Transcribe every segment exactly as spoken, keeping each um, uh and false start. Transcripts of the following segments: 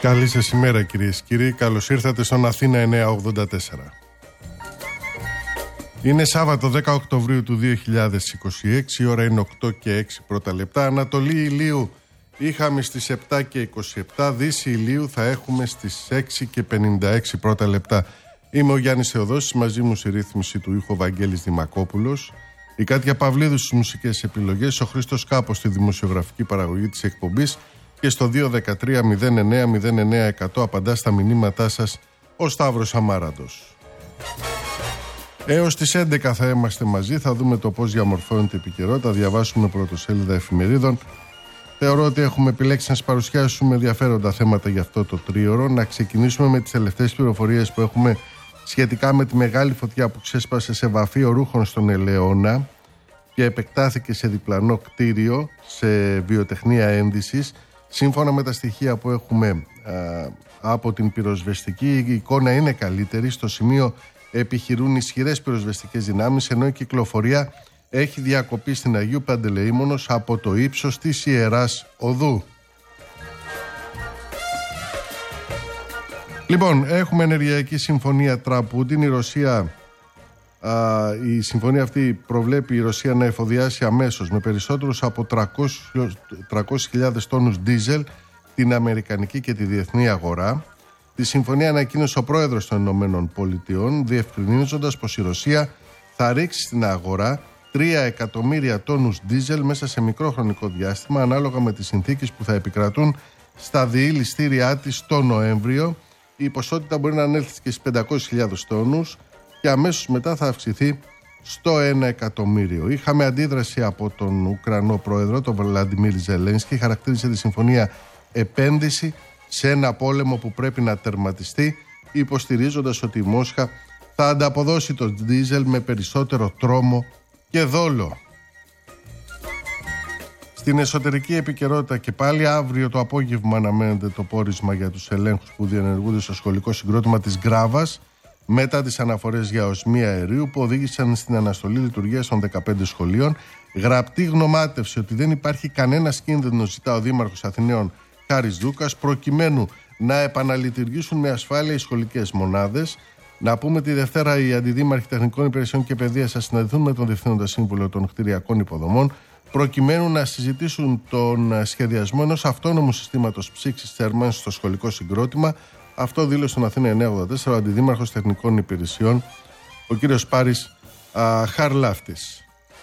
Καλή σας ημέρα κυρίες και κύριοι, καλώς ήρθατε στον Αθήνα εννιακόσια ογδόντα τέσσερα. Είναι Σάββατο δέκα Οκτωβρίου του δύο χιλιάδες είκοσι έξι, η ώρα είναι οκτώ και έξι πρώτα λεπτά. Ανατολή ηλίου είχαμε στις επτά και είκοσι επτά, δύση ηλίου θα έχουμε στις έξι και πενήντα έξι πρώτα λεπτά. Είμαι ο Γιάννης Θεοδόσης, μαζί μου στη ρύθμιση του ήχου Βαγγέλης Δημακόπουλος, η Κάτια Παυλίδου στις μουσικές επιλογές, ο Χρήστος Κάπος στη δημοσιογραφική παραγωγή της εκπομπής και στο δύο ένα τρία μηδέν εννέα μηδέν εννέα εκατό απαντά στα μηνύματά σας ο Σταύρος Αμάραντος. Έως τις έντεκα θα είμαστε μαζί, θα δούμε το πώς διαμορφώνεται η επικαιρότητα, διαβάσουμε πρωτοσέλιδα εφημερίδων. Θεωρώ ότι έχουμε επιλέξει να σας παρουσιάσουμε ενδιαφέροντα θέματα για αυτό το τρίωρο. Να ξεκινήσουμε με τις τελευταίες πληροφορίες που έχουμε σχετικά με τη μεγάλη φωτιά που ξέσπασε σε βαφείο ρούχων στον Ελαιώνα και επεκτάθηκε σε διπλανό κτίριο, σε βιοτεχνία ένδυσης. Σύμφωνα με τα στοιχεία που έχουμε α, από την πυροσβεστική, η εικόνα είναι καλύτερη. Στο σημείο επιχειρούν ισχυρές πυροσβεστικές δυνάμεις, ενώ η κυκλοφορία έχει διακοπεί στην Αγίου Παντελεήμονος από το ύψος της Ιεράς Οδού. Λοιπόν, έχουμε ενεργειακή συμφωνία Τραμπ-Πούτιν. Η Ρωσία, α, η συμφωνία αυτή προβλέπει η Ρωσία να εφοδιάσει αμέσως με περισσότερους από τριακόσιες χιλιάδες τόνους ντίζελ την αμερικανική και τη διεθνή αγορά. Τη συμφωνία ανακοίνωσε ο πρόεδρος των Ηνωμένων Πολιτειών, διευκρινίζοντας πως η Ρωσία θα ρίξει στην αγορά τρία εκατομμύρια τόνους ντίζελ μέσα σε μικρό χρονικό διάστημα, ανάλογα με τις συνθήκες που θα επικρατούν στα διηληστήριά της το Νοέμβριο. Η ποσότητα μπορεί να ανέλθει και στις πεντακόσιες χιλιάδες τόνους και αμέσως μετά θα αυξηθεί στο ένα εκατομμύριο. Είχαμε αντίδραση από τον Ουκρανό πρόεδρο, τον Βλαντιμίρ Ζελένσκι, χαρακτήρισε τη συμφωνία επένδυση σε ένα πόλεμο που πρέπει να τερματιστεί, υποστηρίζοντας ότι η Μόσχα θα ανταποδώσει το ντίζελ με περισσότερο τρόμο και δόλο. Στην εσωτερική επικαιρότητα και πάλι, αύριο το απόγευμα αναμένεται το πόρισμα για τους ελέγχους που διενεργούνται στο σχολικό συγκρότημα της Γκράβας μετά τις αναφορές για οσμία αερίου που οδήγησαν στην αναστολή λειτουργίας των δεκαπέντε σχολείων. Γραπτή γνωμάτευση ότι δεν υπάρχει κανένας κίνδυνος, ζητά ο Δήμαρχος Αθηναίων Χάρης Δούκας, προκειμένου να επαναλειτουργήσουν με ασφάλεια οι σχολικές μονάδες. Να πούμε τη Δευτέρα οι αντιδήμαρχοι τεχνικών υπηρεσιών και παιδείας θα συναντηθούν με τον Διευθύνοντα Σύμβουλο των Κτηριακών Υποδομών, προκειμένου να συζητήσουν τον σχεδιασμό ενός αυτόνομου συστήματος ψήξης θέρμανσης στο σχολικό συγκρότημα. Αυτό δήλωσε στον Αθήνα εννιακόσια ογδόντα τέσσερα ο αντιδήμαρχος τεχνικών υπηρεσιών, ο κύριος Πάρης α, Χαρλάφτης.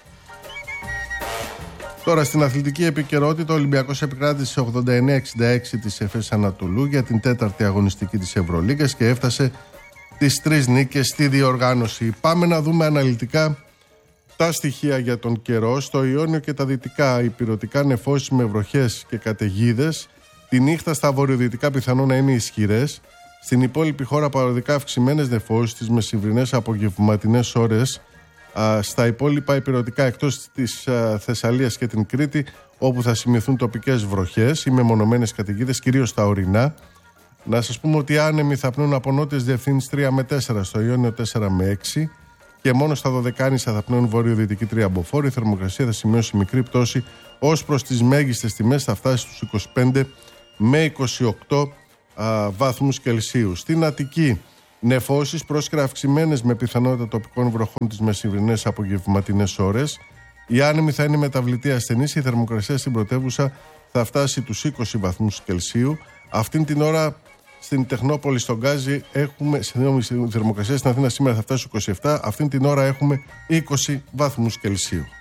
Τώρα στην αθλητική επικαιρότητα, ο Ολυμπιακός επικράτησε ογδόντα εννέα εξήντα έξι της Εφές Ανατολού για την τέταρτη αγωνιστική της Ευρωλίγκας και έφτασε τις τρεις νίκες στη διοργάνωση. Πάμε να δούμε αναλυτικά τα στοιχεία για τον καιρό. Στο Ιόνιο και τα δυτικά υπηρετικά νεφώσεις με βροχές και καταιγίδες. Τη νύχτα στα βορειοδυτικά πιθανό να είναι ισχυρές. Στην υπόλοιπη χώρα παροδικά αυξημένες νεφώσεις τις μεσημβρινές απογευματινές ώρες. Α, στα υπόλοιπα υπηρετικά εκτός της α, Θεσσαλίας και την Κρήτη, όπου θα σημειωθούν τοπικές βροχές ή μεμονωμένες καταιγίδες, κυρίως στα ορεινά. Να σας πούμε ότι οι άνεμοι θα πνέουν από νότιες διευθύνσεις τρία με τέσσερα, στο Ιόνιο τέσσερα με έξι και μόνο στα Δωδεκάνησα θα πνέουν βορειοδυτική τρία μποφόρ. Η θερμοκρασία θα σημειώσει μικρή πτώση, ως προς τις μέγιστες τιμές θα φτάσει στους είκοσι πέντε με είκοσι οκτώ α, βαθμούς Κελσίου. Στην Αττική, νεφώσεις πρόσκαιρα αυξημένες με πιθανότητα τοπικών βροχών τις μεσημβρινές απογευματινές ώρες. Οι άνεμοι θα είναι μεταβλητή ασθενείς. Η θερμοκρασία στην πρωτεύουσα θα φτάσει τους είκοσι βαθμούς Κελσίου. Αυτήν την ώρα στην Τεχνόπολη, στον Γκάζι, έχουμε, η θερμοκρασία στην Αθήνα σήμερα θα φτάσει στους είκοσι επτά. Αυτήν την ώρα έχουμε είκοσι βαθμούς Κελσίου.